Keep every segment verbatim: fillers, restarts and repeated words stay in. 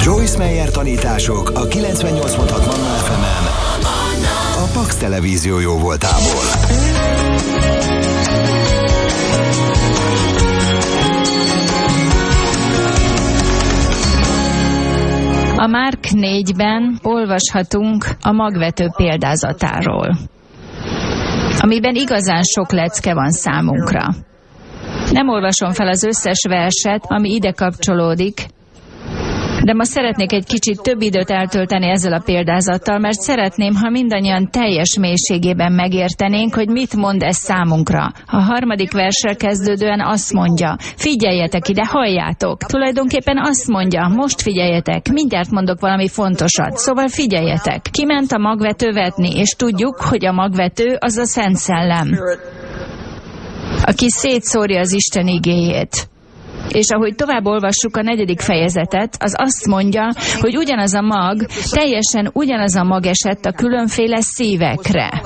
Joyce Meyer tanítások a kilencvennyolc pont hat Manna ef emen a Pax Televízió jó voltából. A Márk négyben olvashatunk a magvető példázatáról, amiben igazán sok lecke van számunkra. Nem olvasom fel az összes verset, ami ide kapcsolódik, de ma szeretnék egy kicsit több időt eltölteni ezzel a példázattal, mert szeretném, ha mindannyian teljes mélységében megértenénk, hogy mit mond ez számunkra. A harmadik verssel kezdődően azt mondja, figyeljetek ide, halljátok. Tulajdonképpen azt mondja, most figyeljetek, mindjárt mondok valami fontosat, szóval figyeljetek. Kiment a magvető vetni, és tudjuk, hogy a magvető az a Szent Szellem, aki szétszórja az Isten igéjét. És ahogy tovább olvassuk a negyedik fejezetet, az azt mondja, hogy ugyanaz a mag, teljesen ugyanaz a mag esett a különféle szívekre.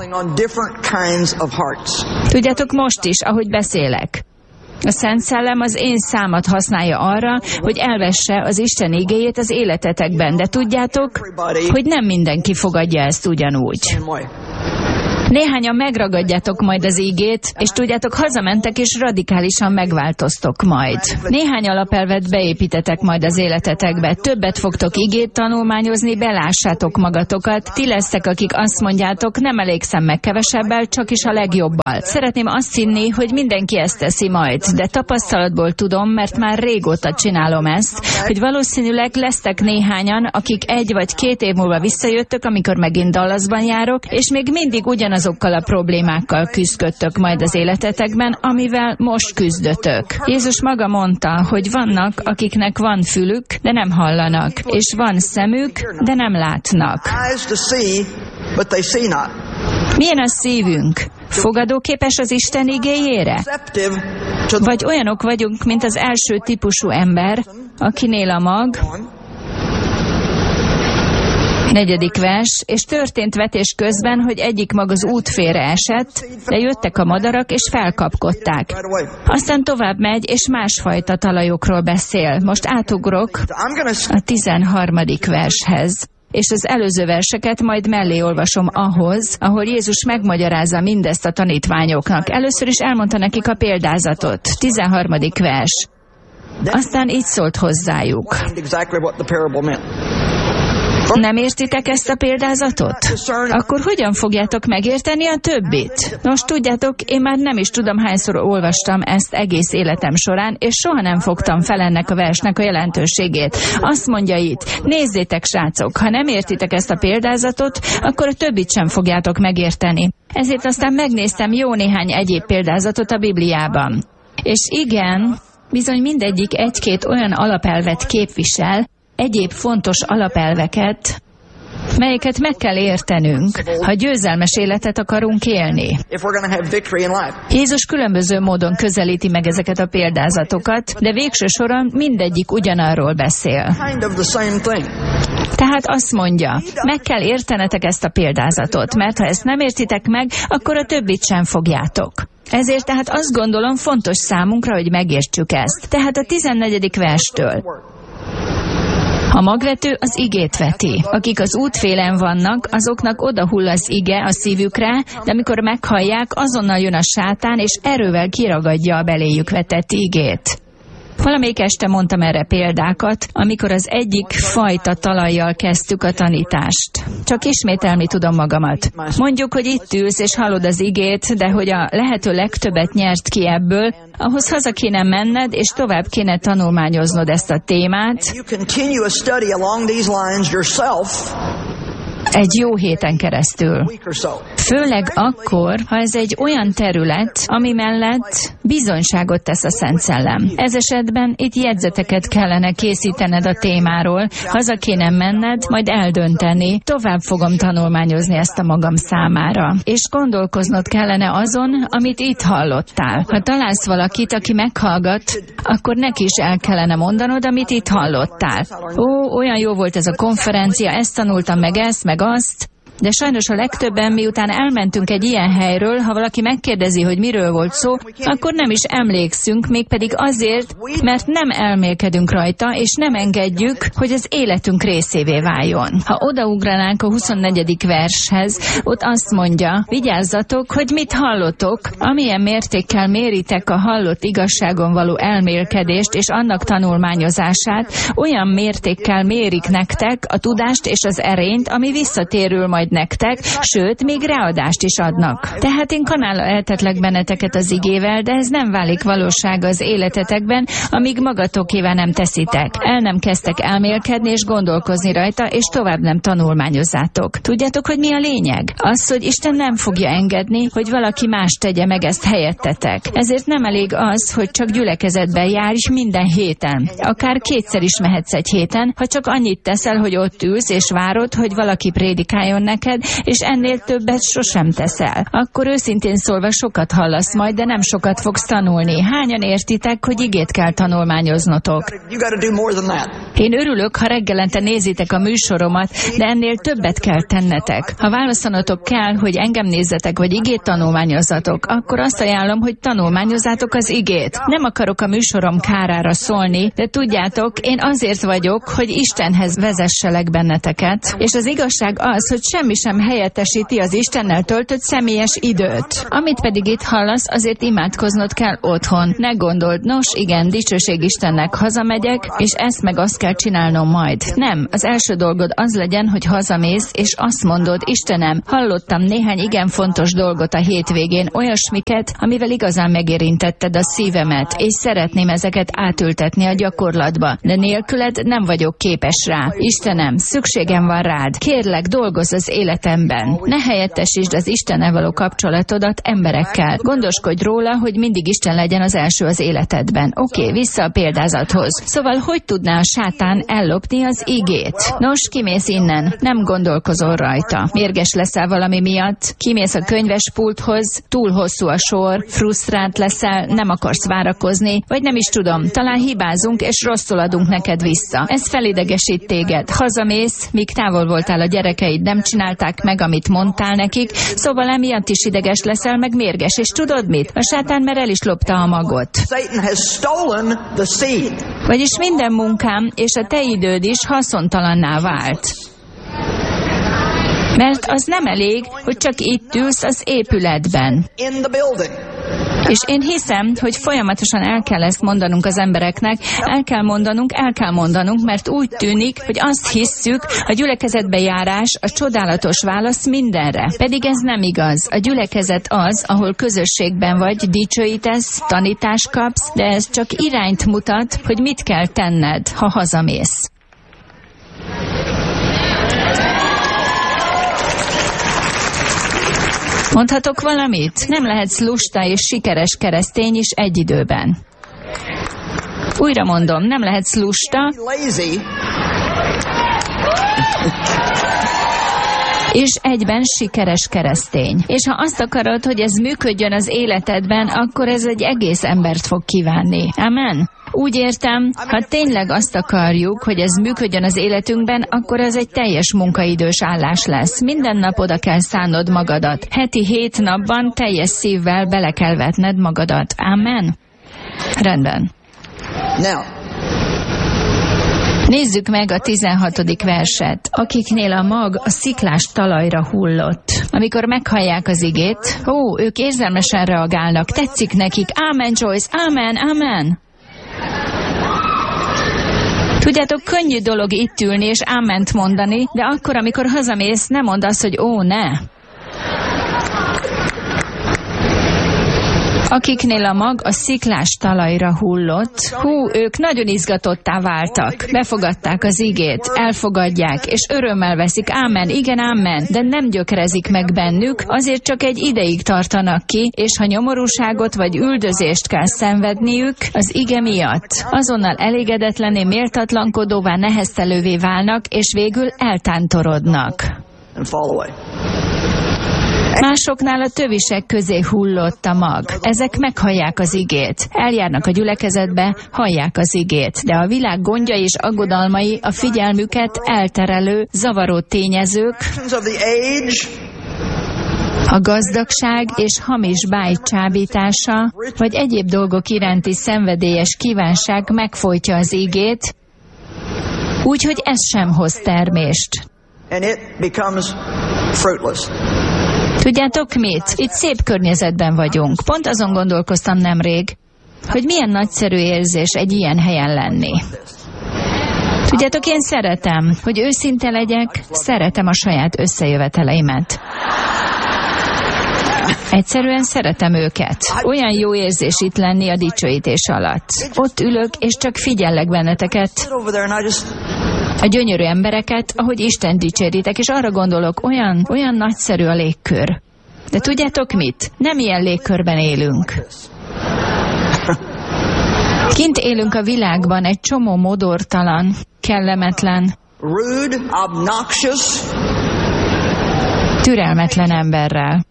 Tudjátok, most is, ahogy beszélek. A Szent Szellem az én számat használja arra, hogy elvesse az Isten igéjét az életetekben, de tudjátok, hogy nem mindenki fogadja ezt ugyanúgy. Néhányan megragadjátok majd az ígét, és tudjátok, hazamentek és radikálisan megváltoztok majd. Néhány alapelvet beépítetek majd az életetekbe, többet fogtok igét tanulmányozni, belássátok magatokat, ti lesztek, akik azt mondjátok, nem elégszem meg kevesebbel, csak is a legjobbal. Szeretném azt hinni, hogy mindenki ezt teszi majd, de tapasztalatból tudom, mert már régóta csinálom ezt, hogy valószínűleg lesztek néhányan, akik egy vagy két év múlva visszajöttök, amikor megint Dallasban járok, és még mindig ugyanaz azokkal a problémákkal küzdködtök majd az életetekben, amivel most küzdötök. Jézus maga mondta, hogy vannak, akiknek van fülük, de nem hallanak, és van szemük, de nem látnak. Milyen a szívünk? Fogadóképes az Isten igéjére? Vagy olyanok vagyunk, mint az első típusú ember, akinél a mag, negyedik vers, és történt vetés közben, hogy egyik mag az út félre esett, de jöttek a madarak, és felkapkodták. Aztán tovább megy, és másfajta talajokról beszél. Most átugrok a tizenharmadik vershez. És az előző verseket majd mellé olvasom ahhoz, ahol Jézus megmagyarázza mindezt a tanítványoknak. Először is elmondta nekik a példázatot. tizenharmadik vers. Aztán így szólt hozzájuk. Nem értitek ezt a példázatot? Akkor hogyan fogjátok megérteni a többit? Nos, tudjátok, én már nem is tudom, hányszor olvastam ezt egész életem során, és soha nem fogtam fel ennek a versnek a jelentőségét. Azt mondja itt, nézzétek, srácok, ha nem értitek ezt a példázatot, akkor a többit sem fogjátok megérteni. Ezért aztán megnéztem jó néhány egyéb példázatot a Bibliában. És igen, bizony mindegyik egy-két olyan alapelvet képvisel, egyéb fontos alapelveket, melyeket meg kell értenünk, ha győzelmes életet akarunk élni. Jézus különböző módon közelíti meg ezeket a példázatokat, de végső soron mindegyik ugyanarról beszél. Tehát azt mondja, meg kell értenetek ezt a példázatot, mert ha ezt nem értitek meg, akkor a többit sem fogjátok. Ezért tehát azt gondolom fontos számunkra, hogy megértsük ezt. Tehát a tizennegyedik verstől. A magvető az igét veti. Akik az útfélen vannak, azoknak odahull az ige a szívükre, de amikor meghallják, azonnal jön a sátán, és erővel kiragadja a beléjük vetett igét. Valamelyik este mondtam erre példákat, amikor az egyik fajta talajjal kezdtük a tanítást. Csak ismételni tudom magamat. Mondjuk, hogy itt ülsz és hallod az igét, de hogy a lehető legtöbbet nyert ki ebből, ahhoz haza kéne menned, és tovább kéne tanulmányoznod ezt a témát egy jó héten keresztül. Főleg akkor, ha ez egy olyan terület, ami mellett bizonyságot tesz a Szent Szellem. Ez esetben itt jegyzeteket kellene készítened a témáról, haza kéne menned, majd eldönteni, tovább fogom tanulmányozni ezt a magam számára. És gondolkoznod kellene azon, amit itt hallottál. Ha találsz valakit, aki meghallgat, akkor neki is el kellene mondanod, amit itt hallottál. Ó, olyan jó volt ez a konferencia, ezt tanultam meg ezt, meg azt. De sajnos a legtöbben, miután elmentünk egy ilyen helyről, ha valaki megkérdezi, hogy miről volt szó, akkor nem is emlékszünk, mégpedig azért, mert nem elmélkedünk rajta, és nem engedjük, hogy az életünk részévé váljon. Ha odaugranánk a huszonnegyedik vershez, ott azt mondja, vigyázzatok, hogy mit hallotok, amilyen mértékkel méritek a hallott igazságon való elmélkedést és annak tanulmányozását, olyan mértékkel mérik nektek a tudást és az erényt, ami visszatérül majd nektek, sőt, még ráadást is adnak. Tehát én kanáleltetlek benneteket az igével, de ez nem válik valóság az életetekben, amíg magatokével nem teszitek. El nem kezdtek elmélkedni és gondolkozni rajta, és tovább nem tanulmányozzátok. Tudjátok, hogy mi a lényeg? Az, hogy Isten nem fogja engedni, hogy valaki más tegye meg ezt helyettetek. Ezért nem elég az, hogy csak gyülekezetben járj minden héten. Akár kétszer is mehetsz egy héten, ha csak annyit teszel, hogy ott ülsz és várod, hogy valaki prédikáljon neked, és ennél többet sosem teszel. Akkor őszintén szólva sokat hallasz majd, de nem sokat fogsz tanulni. Hányan értitek, hogy igét kell tanulmányoznotok? Én örülök, ha reggelente nézitek a műsoromat, de ennél többet kell tennetek. Ha választanatok kell, hogy engem nézzetek, vagy igét tanulmányozzatok, akkor azt ajánlom, hogy tanulmányozzátok az igét. Nem akarok a műsorom kárára szólni, de tudjátok, én azért vagyok, hogy Istenhez vezesselek benneteket, és az igazság az, hogy semmi sem helyettesíti az Istennel töltött személyes időt. Amit pedig itt hallasz, azért imádkoznod kell otthon. Ne gondold, nos igen, dicsőség Istennek, hazamegyek, és ezt meg azt kell csinálnom majd. Nem, az első dolgod az legyen, hogy hazamész, és azt mondod, Istenem, hallottam néhány igen fontos dolgot a hétvégén, olyasmiket, amivel igazán megérintetted a szívemet, és szeretném ezeket átültetni a gyakorlatba, de nélküled nem vagyok képes rá. Istenem, szükségem van rád. Kérlek, dolgozz az életemben. Ne helyettesítsd az Istennel való kapcsolatodat emberekkel. Gondoskodj róla, hogy mindig Isten legyen az első az életedben. Oké, okay, vissza a példázathoz. Szóval, hogy tudná a sátán ellopni az igét? Nos, kimész innen, nem gondolkozol rajta. Mérges leszel valami miatt, kimész a könyvespulthoz, túl hosszú a sor, frusztrált leszel, nem akarsz várakozni, vagy nem is tudom, talán hibázunk és rosszul adunk neked vissza. Ez felidegesít téged. Hazamész, míg távol voltál a gyerekeid, nem csinálták meg, amit mondtál nekik, szóval emiatt is ideges leszel, meg mérges, és tudod mit? A sátán már el is lopta a magot. Vagyis minden munkám és a te időd is haszontalanná vált. Mert az nem elég, hogy csak itt ülsz az épületben. És én hiszem, hogy folyamatosan el kell ezt mondanunk az embereknek, el kell mondanunk, el kell mondanunk, mert úgy tűnik, hogy azt hisszük, a gyülekezetbe járás a csodálatos válasz mindenre. Pedig ez nem igaz. A gyülekezet az, ahol közösségben vagy, dicsőítesz, tanítást kapsz, de ez csak irányt mutat, hogy mit kell tenned, ha hazamész. Mondhatok valamit? Nem lehetsz lusta és sikeres keresztény is egy időben. Újra mondom, nem lehetsz lusta és egyben sikeres keresztény. És ha azt akarod, hogy ez működjön az életedben, akkor ez egy egész embert fog kívánni. Amen? Úgy értem, ha tényleg azt akarjuk, hogy ez működjön az életünkben, akkor ez egy teljes munkaidős állás lesz. Minden nap oda kell szánnod magadat. Heti hét napban teljes szívvel bele kell vetned magadat. Amen? Rendben. Now. Nézzük meg a tizenhatodik verset. Akiknél a mag a sziklás talajra hullott. Amikor meghallják az igét, ó, ők érzelmesen reagálnak, tetszik nekik. Amen, Joyce, amen, amen. Tudjátok, könnyű dolog itt ülni és áment mondani, de akkor, amikor hazamész, nem mondd azt, hogy ó, ne. Akiknél a mag a sziklás talajra hullott, hú, ők nagyon izgatottá váltak. Befogadták az igét, elfogadják, és örömmel veszik, ámen, igen, ámen, de nem gyökerezik meg bennük, azért csak egy ideig tartanak ki, és ha nyomorúságot vagy üldözést kell szenvedniük az ige miatt, azonnal elégedetlené, méltatlankodóvá, neheztelővé válnak, és végül eltántorodnak. Másoknál a tövisek közé hullott a mag. Ezek meghallják az igét. Eljárnak a gyülekezetbe, hallják az igét. De a világ gondjai és aggodalmai, a figyelmüket elterelő, zavaró tényezők, a gazdagság és hamis báj csábítása, vagy egyéb dolgok iránti szenvedélyes kívánság megfojtja az igét, úgyhogy ez sem hoz termést. Tudjátok mit? Itt szép környezetben vagyunk. Pont azon gondolkoztam nemrég, hogy milyen nagyszerű érzés egy ilyen helyen lenni. Tudjátok, én szeretem, hogy őszinte legyek, szeretem a saját összejöveteleimet. Egyszerűen szeretem őket. Olyan jó érzés itt lenni a dicsőítés alatt. Ott ülök, és csak figyellek benneteket, a gyönyörű embereket, ahogy Isten dicséritek, és arra gondolok, olyan, olyan nagyszerű a légkör. De tudjátok mit? Nem ilyen légkörben élünk. Kint élünk a világban egy csomó modortalan, kellemetlen, türelmetlen emberrel.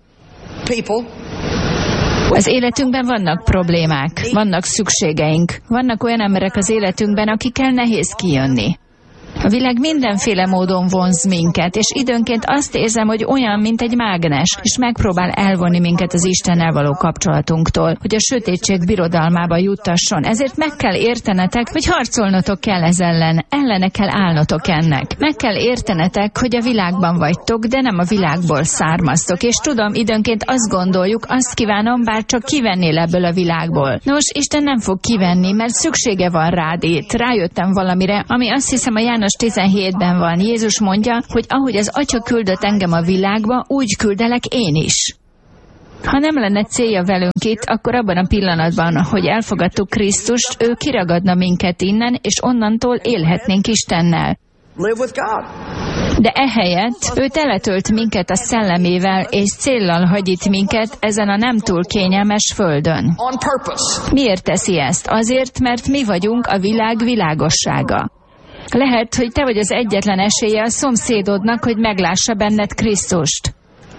Az életünkben vannak problémák, vannak szükségeink, vannak olyan emberek az életünkben, akikkel nehéz kijönni. A világ mindenféle módon vonz minket, és időnként azt érzem, hogy olyan, mint egy mágnes, és megpróbál elvonni minket az Istennel való kapcsolatunktól, hogy a sötétség birodalmába juttasson. Ezért meg kell értenetek, hogy harcolnotok kell ez ellen, ellene kell állnotok ennek. Meg kell értenetek, hogy a világban vagytok, de nem a világból származtok, és tudom, időnként azt gondoljuk, azt kívánom, bár csak kivennél ebből a világból. Nos, Isten nem fog kivenni, mert szüksége van rád itt. Rájöttem valamire, ami azt hiszem a János tizenhétben van. Jézus mondja, hogy ahogy az Atya küldött engem a világba, úgy küldelek én is. Ha nem lenne célja velünk itt, akkor abban a pillanatban, hogy elfogadtuk Krisztust, ő kiragadna minket innen, és onnantól élhetnénk Istennel. De ehelyett ő teletölt minket a szellemével, és céllal hagy itt minket ezen a nem túl kényelmes földön. Miért teszi ezt? Azért, mert mi vagyunk a világ világossága. Lehet, hogy te vagy az egyetlen esélye a szomszédodnak, hogy meglássa benned Krisztust.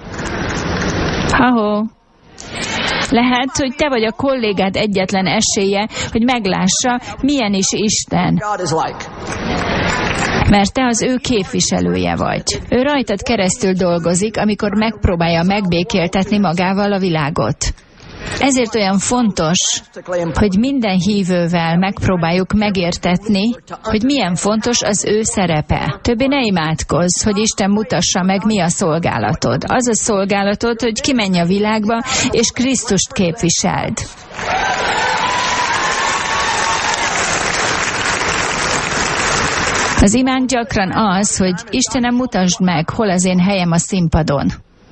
Ha-ho. Lehet, hogy te vagy a kollégád egyetlen esélye, hogy meglássa, milyen is Isten. Mert te az ő képviselője vagy. Ő rajtad keresztül dolgozik, amikor megpróbálja megbékéltetni magával a világot. Ezért olyan fontos, hogy minden hívővel megpróbáljuk megértetni, hogy milyen fontos az ő szerepe. Többé ne imádkozz, hogy Isten mutassa meg, mi a szolgálatod. Az a szolgálatod, hogy kimenj a világba, és Krisztust képviseld. Az imánk gyakran az, hogy Istenem, mutasd meg, hol az én helyem a színpadon.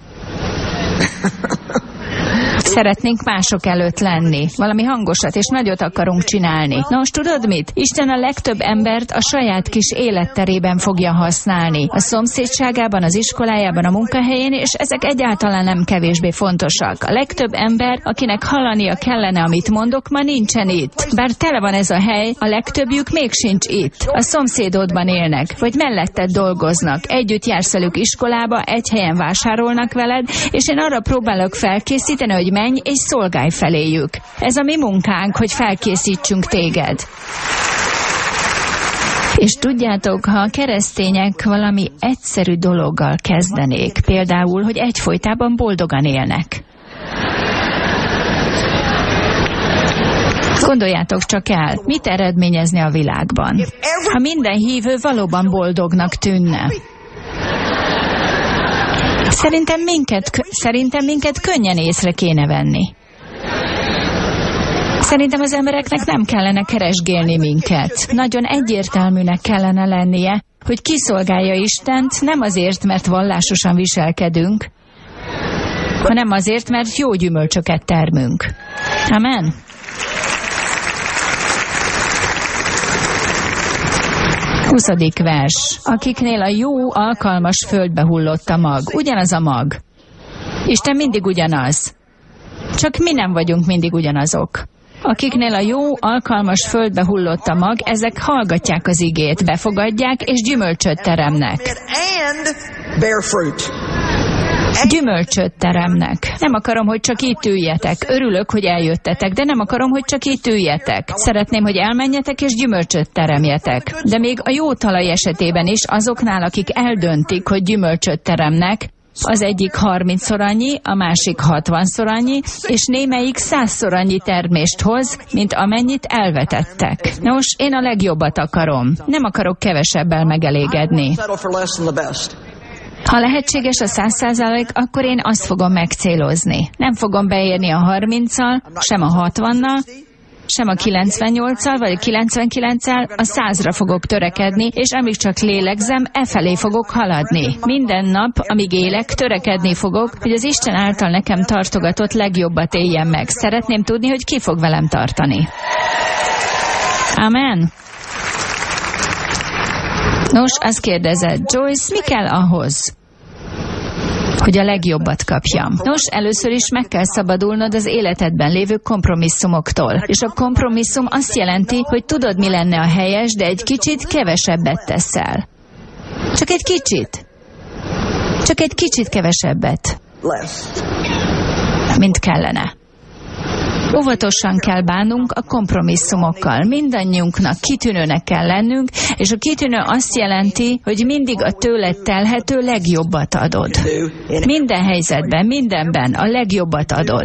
Szeretnénk mások előtt lenni. Valami hangosat és nagyot akarunk csinálni. Nos, tudod mit? Isten a legtöbb embert a saját kis életterében fogja használni. A szomszédságában, az iskolájában, a munkahelyén, és ezek egyáltalán nem kevésbé fontosak. A legtöbb ember, akinek hallania kellene, amit mondok, ma nincsen itt. Bár tele van ez a hely, a legtöbbjük még sincs itt. A szomszédodban élnek, vagy melletted dolgoznak. Együtt jársz velük iskolába, egy helyen vásárolnak veled, és én arra próbálok felkészíteni, hogy menj és szolgálj feléjük. Ez a mi munkánk, hogy felkészítsünk téged. És tudjátok, ha a keresztények valami egyszerű dologgal kezdenék, például, hogy egyfolytában boldogan élnek. Gondoljátok csak el, mit eredményezni a világban, ha minden hívő valóban boldognak tűnne. Szerintem minket, szerintem minket könnyen észre kéne venni. Szerintem az embereknek nem kellene keresgélni minket. Nagyon egyértelműnek kellene lennie, hogy kiszolgálja Istent nem azért, mert vallásosan viselkedünk, hanem azért, mert jó gyümölcsöket termünk. Amen. huszadik vers. Akiknél a jó, alkalmas földbe hullott a mag. Ugyanaz a mag. Isten mindig ugyanaz. Csak mi nem vagyunk mindig ugyanazok. Akiknél a jó, alkalmas földbe hullott a mag, ezek hallgatják az igét, befogadják és gyümölcsöt teremnek. Gyümölcsöt teremnek. Nem akarom, hogy csak itt üljetek. Örülök, hogy eljöttetek, de nem akarom, hogy csak itt üljetek. Szeretném, hogy elmenjetek és gyümölcsöt teremjetek. De még a jó talaj esetében is azoknál, akik eldöntik, hogy gyümölcsöt teremnek, az egyik harmincszor annyi, a másik hatvanszor annyi, és némelyik százszor annyi termést hoz, mint amennyit elvetettek. Nos, én a legjobbat akarom. Nem akarok kevesebbel megelégedni. Ha lehetséges a száz százalék, akkor én azt fogom megcélozni. Nem fogom beérni a harminccal, sem a hatvannal, sem a kilencvennyolccal, vagy a kilencvenkilenccel, a százra fogok törekedni, és amíg csak lélegzem, e felé fogok haladni. Minden nap, amíg élek, törekedni fogok, hogy az Isten által nekem tartogatott legjobbat éljem meg. Szeretném tudni, hogy ki fog velem tartani. Amen. Nos, azt kérdezed, Joyce, mi kell ahhoz, hogy a legjobbat kapjam? Nos, először is meg kell szabadulnod az életedben lévő kompromisszumoktól. És a kompromisszum azt jelenti, hogy tudod, mi lenne a helyes, de egy kicsit kevesebbet teszel. Csak egy kicsit. Csak egy kicsit kevesebbet. Mint kellene. Óvatosan kell bánnunk a kompromisszumokkal. Mindannyiunknak kitűnőnek kell lennünk, és a kitűnő azt jelenti, hogy mindig a tőled telhető legjobbat adod. Minden helyzetben, mindenben a legjobbat adod.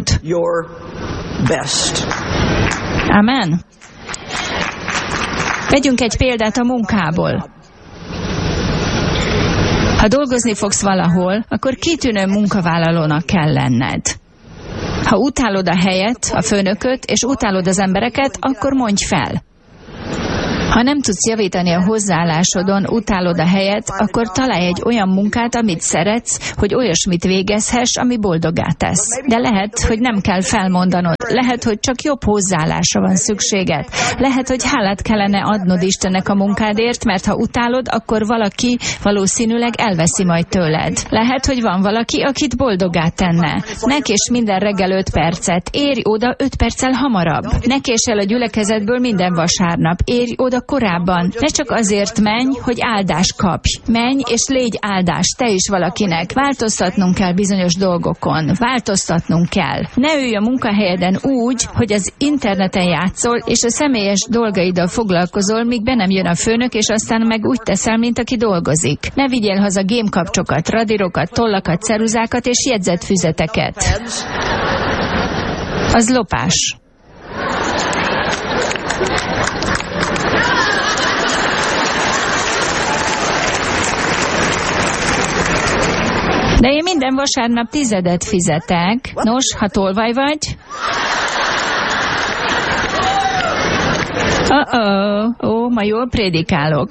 Amen. Vegyünk egy példát a munkából. Ha dolgozni fogsz valahol, akkor kitűnő munkavállalónak kell lenned. Ha utálod a helyet, a főnököt, és utálod az embereket, akkor mondj fel. Ha nem tudsz javítani a hozzáállásodon, utálod a helyet, akkor találj egy olyan munkát, amit szeretsz, hogy olyasmit végezhess, ami boldoggá tesz. De lehet, hogy nem kell felmondanod. Lehet, hogy csak jobb hozzáállásra van szükséged. Lehet, hogy hálát kellene adnod Istennek a munkádért, mert ha utálod, akkor valaki valószínűleg elveszi majd tőled. Lehet, hogy van valaki, akit boldoggá tenne. Ne késd minden reggel öt percet. Érj oda öt perccel hamarabb. Ne késd el a gyülekezetből minden vasárnap. Érj oda korábban. Ne csak azért menj, hogy áldást kapj. Menj és légy áldás te is valakinek. Változtatnunk kell bizonyos dolgokon. Változtatnunk kell. Ne ülj a munkahelyeden úgy, hogy az interneten játszol, és a személyes dolgaiddal foglalkozol, míg be nem jön a főnök, és aztán meg úgy teszel, mint aki dolgozik. Ne vigyél haza gémkapcsokat, radírokat, tollakat, ceruzákat és jegyzetfüzeteket. Az lopás. De én minden vasárnap tizedet fizetek. Nos, ha tolvaj vagy? Uh-oh. Ó, ma jól prédikálok.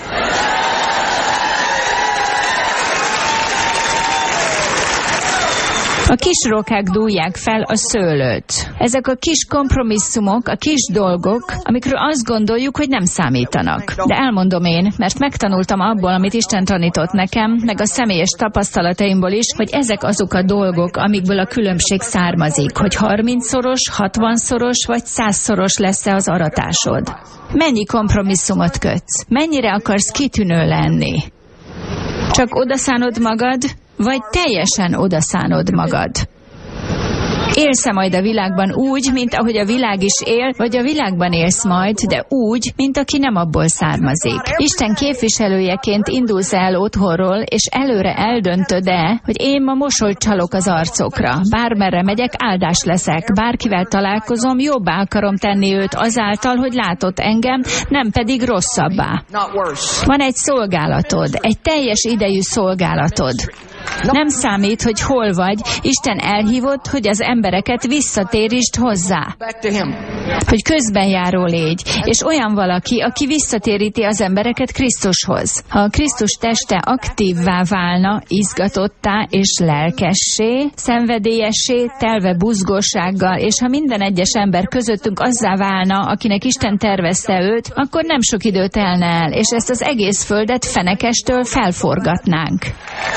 A kis rókák dúlják fel a szőlőt. Ezek a kis kompromisszumok, a kis dolgok, amikről azt gondoljuk, hogy nem számítanak. De elmondom én, mert megtanultam abból, amit Isten tanított nekem, meg a személyes tapasztalataimból is, hogy ezek azok a dolgok, amikből a különbség származik, hogy harmincszoros, hatvanszoros vagy százszoros lesz-e az aratásod. Mennyi kompromisszumot kötsz? Mennyire akarsz kitűnő lenni? Csak odaszánod magad, vagy teljesen odaszánod magad? Élsz-e majd a világban úgy, mint ahogy a világ is él, vagy a világban élsz majd, de úgy, mint aki nem abból származik? Isten képviselőjeként indulsz el otthonról, és előre eldöntöd-e, hogy én ma mosolyt csalok az arcokra. Bármerre megyek, áldás leszek. Bárkivel találkozom, jobbá akarom tenni őt azáltal, hogy látott engem, nem pedig rosszabbá. Van egy szolgálatod, egy teljes idejű szolgálatod. Nem számít, hogy hol vagy, Isten elhívott, hogy az embereket visszatérítsd hozzá. Hogy közbenjáró légy, és olyan valaki, aki visszatéríti az embereket Krisztushoz. Ha a Krisztus teste aktívvá válna, izgatottá és lelkessé, szenvedélyessé, telve buzgósággal, és ha minden egyes ember közöttünk azzá válna, akinek Isten tervezte őt, akkor nem sok időt telne el, és ezt az egész földet fenekestől felforgatnánk.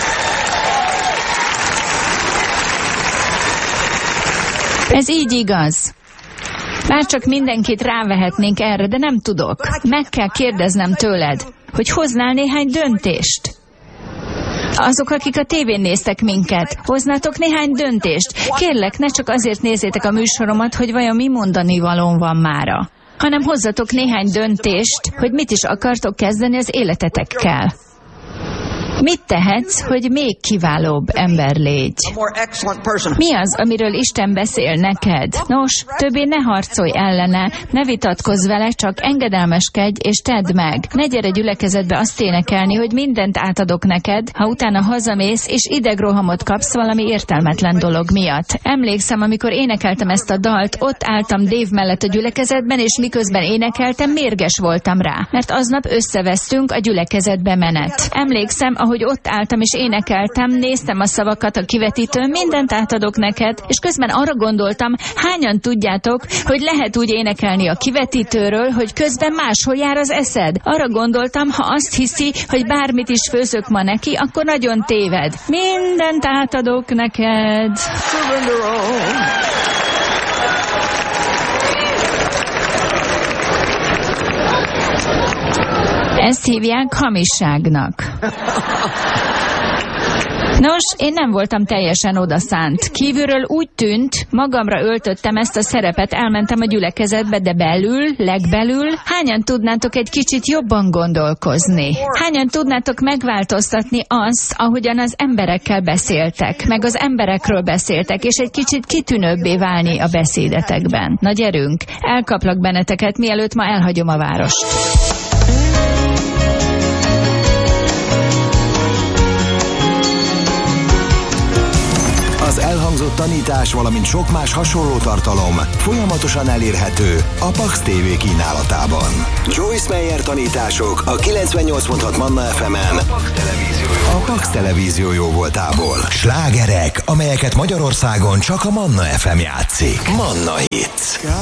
Ez így igaz. Már csak mindenkit rávehetnénk erre, de nem tudok. Meg kell kérdeznem tőled, hogy hoznál néhány döntést. Azok, akik a tévén néztek minket, hoznátok néhány döntést. Kérlek, ne csak azért nézzétek a műsoromat, hogy vajon mi mondani valóm van mára, hanem hozzatok néhány döntést, hogy mit is akartok kezdeni az életetekkel. Mit tehetsz, hogy még kiválóbb ember légy? Mi az, amiről Isten beszél neked? Nos, többé ne harcolj ellene, ne vitatkozz vele, csak engedelmeskedj és tedd meg. Ne gyere gyülekezetbe azt énekelni, hogy mindent átadok neked, ha utána hazamész és idegrohamot kapsz valami értelmetlen dolog miatt. Emlékszem, amikor énekeltem ezt a dalt, ott álltam Dave mellett a gyülekezetben, és miközben énekeltem, mérges voltam rá, mert aznap összevesztünk a gyülekezetbe menet. Emlékszem, ahogy ott álltam és énekeltem, néztem a szavakat a kivetítőn, mindent átadok neked, és közben arra gondoltam, hányan tudjátok, hogy lehet úgy énekelni a kivetítőről, hogy közben máshol jár az eszed. Arra gondoltam, ha azt hiszi, hogy bármit is főzök ma neki, akkor nagyon téved. Mindent átadok neked. Ezt hívják hamisságnak. Nos, én nem voltam teljesen odaszánt. Kívülről úgy tűnt, magamra öltöttem ezt a szerepet, elmentem a gyülekezetbe, de belül, legbelül, hányan tudnátok egy kicsit jobban gondolkozni? Hányan tudnátok megváltoztatni azt, ahogyan az emberekkel beszéltek, meg az emberekről beszéltek, és egy kicsit kitűnőbbé válni a beszédetekben? Na gyerünk, elkaplak benneteket, mielőtt ma elhagyom a várost. Az elhangzott tanítás, valamint sok más hasonló tartalom folyamatosan elérhető a Pax té vé kínálatában. Joyce Meyer tanítások a kilencvennyolc pont hat Manna ef emen a Pax Televízió jó voltából. Slágerek, amelyeket Magyarországon csak a Manna ef em játszik. Manna Hits.